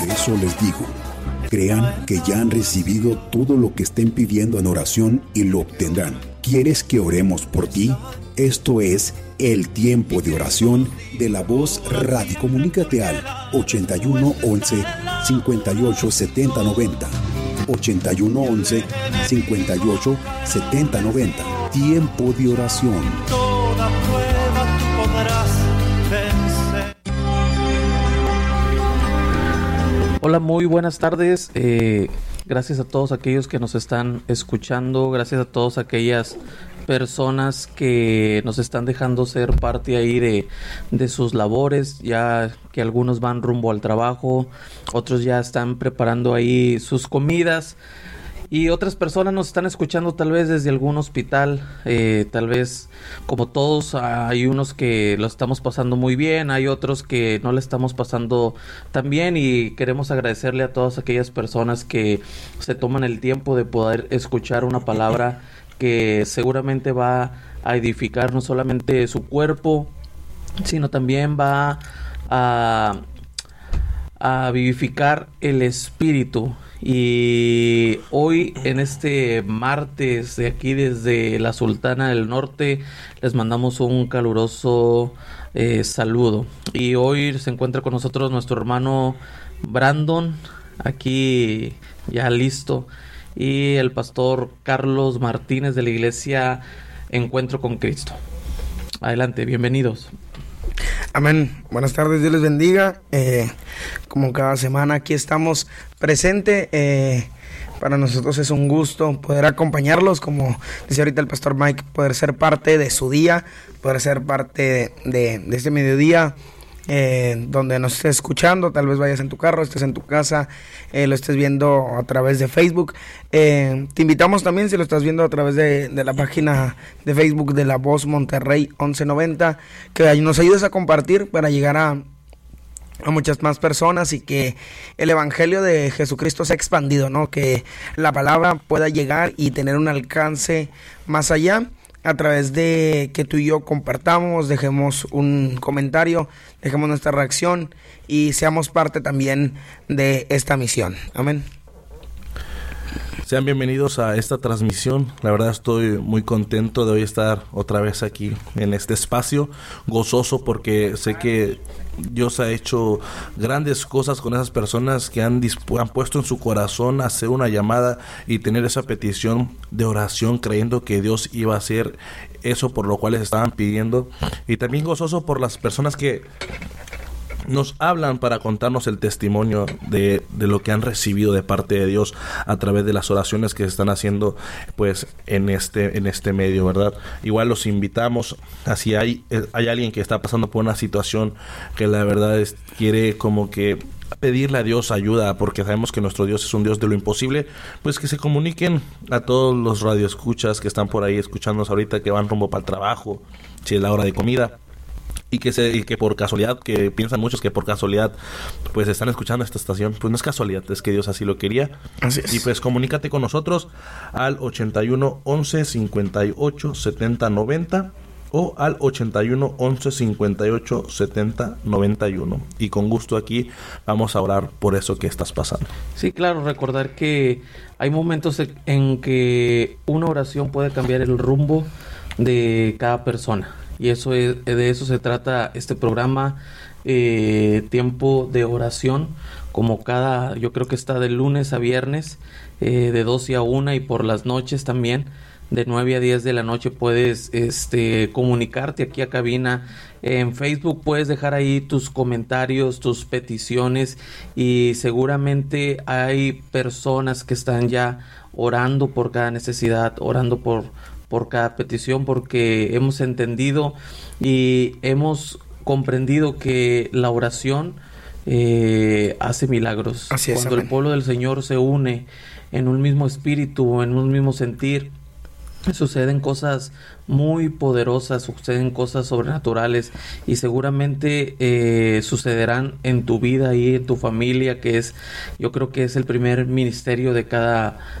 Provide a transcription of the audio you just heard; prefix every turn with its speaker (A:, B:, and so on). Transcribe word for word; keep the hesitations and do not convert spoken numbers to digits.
A: eso les digo, crean que ya han recibido todo lo que estén pidiendo en oración y lo obtendrán. ¿Quieres que oremos por ti? Esto es el tiempo de oración de La Voz Radio. Comunícate al ochenta y uno once cincuenta y ocho setenta noventa. ochenta y uno once cincuenta y ocho setenta noventa. Tiempo de oración.
B: Toda prueba tú podrás vencer.
C: Hola, muy buenas tardes. Eh, gracias a todos aquellos que nos están escuchando. Gracias a todas aquellas personas que nos están dejando ser parte ahí de, de sus labores, ya que algunos van rumbo al trabajo, otros ya están preparando ahí sus comidas y otras personas nos están escuchando tal vez desde algún hospital, eh, tal vez como todos hay unos que lo estamos pasando muy bien, hay otros que no le estamos pasando tan bien y queremos agradecerle a todas aquellas personas que se toman el tiempo de poder escuchar una palabra que seguramente va a edificar no solamente su cuerpo, sino también va a, a vivificar el espíritu. Y hoy, en este martes de aquí desde la Sultana del Norte, les mandamos un caluroso eh, saludo. Y hoy se encuentra con nosotros nuestro hermano Brandon, aquí ya listo, y el pastor Carlos Martínez de la iglesia Encuentro con Cristo. Adelante, bienvenidos.
D: Amén. Buenas tardes, Dios les bendiga. Eh, como cada semana aquí estamos presentes. Eh, para nosotros es un gusto poder acompañarlos, como dice ahorita el pastor Mike, poder ser parte de su día, poder ser parte de, de, de este mediodía. Eh, donde nos estés escuchando, tal vez vayas en tu carro, estés en tu casa, eh, lo estés viendo a través de Facebook. Eh, te invitamos también, si lo estás viendo a través de, de la página de Facebook de La Voz Monterrey once noventa, que nos ayudes a compartir para llegar a, a muchas más personas y que el evangelio de Jesucristo sea expandido, ¿no? Que la palabra pueda llegar y tener un alcance más allá, a través de que tú y yo compartamos, dejemos un comentario, dejemos nuestra reacción y seamos parte también de esta misión. Amén.
E: Sean bienvenidos a esta transmisión. La verdad estoy muy contento de hoy estar otra vez aquí en este espacio, gozoso porque sé que Dios ha hecho grandes cosas con esas personas que han, dispu- han puesto en su corazón hacer una llamada y tener esa petición de oración, creyendo que Dios iba a hacer eso por lo cual les estaban pidiendo. Y también gozoso por las personas que nos hablan para contarnos el testimonio de, de lo que han recibido de parte de Dios a través de las oraciones que se están haciendo pues en este en este medio, ¿verdad? Igual los invitamos a si hay, hay alguien que está pasando por una situación que la verdad es, quiere como que pedirle a Dios ayuda, porque sabemos que nuestro Dios es un Dios de lo imposible, pues que se comuniquen a todos los radioescuchas que están por ahí escuchándonos ahorita, que van rumbo para el trabajo, si es la hora de comida. Y que, se, y que por casualidad, que piensan muchos que por casualidad pues están escuchando esta estación, pues no es casualidad, es que Dios así lo quería.
D: Así es.
E: Y pues comunícate con nosotros al ochenta y uno once cincuenta y ocho setenta noventa o al ochenta y uno once cincuenta y ocho setenta noventa y uno, y con gusto aquí vamos a orar por eso que estás pasando.
C: Sí, claro, recordar que hay momentos en que una oración puede cambiar el rumbo de cada persona. Y eso es, de eso se trata este programa, eh, tiempo de oración, como cada, yo creo que está de lunes a viernes, eh, de doce a una, y por las noches también, de nueve a diez de la noche puedes este, comunicarte aquí a cabina. En Facebook puedes dejar ahí tus comentarios, tus peticiones, y seguramente hay personas que están ya orando por cada necesidad, orando por por cada petición, porque hemos entendido y hemos comprendido que la oración eh, hace milagros.
D: Así es,
C: Cuando
D: amén.
C: El pueblo del Señor se une en un mismo espíritu, en un mismo sentir, suceden cosas muy poderosas, suceden cosas sobrenaturales, y seguramente eh, sucederán en tu vida y en tu familia, que es, yo creo que es el primer ministerio de cada